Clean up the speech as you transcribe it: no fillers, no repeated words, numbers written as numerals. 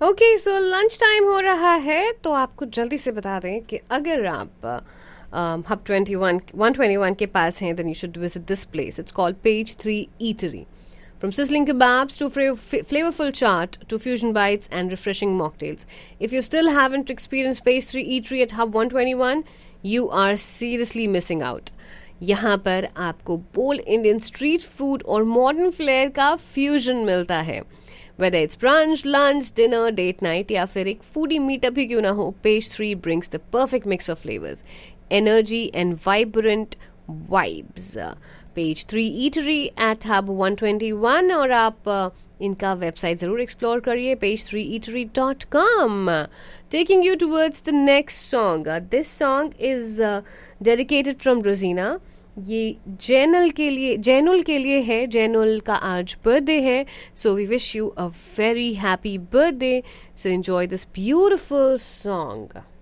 Okay, so lunch time हो रहा है, तो आपको जल्दी से बता दें कि अगर आप हब 121 के पास हैं, then you should visit this place. It's called page 3 eatery. From sizzling kebabs to flavorful chaat to fusion bites and refreshing mocktails. If you still haven't experienced Page 3 Eatery at Hub 121, you are seriously missing out. यहाँ पर आपको bold Indian street food और modern flare का fusion मिलता है. Whether it's brunch, lunch, dinner, date night या फिर एक foodie meetup ही क्यों ना हो, Page 3 brings the perfect mix of flavors, energy and vibrant vibes. Page 3 Eatery at Hub 121 और आप इनका वेबसाइट ज़रूर एक्सप्लोर करिए page3eatery.com. Taking you towards the next song. This song is dedicated from Rosina. ये जैनुल के लिए है. जैनुल का आज बर्थडे है, so we wish you a very happy birthday. So enjoy this beautiful song.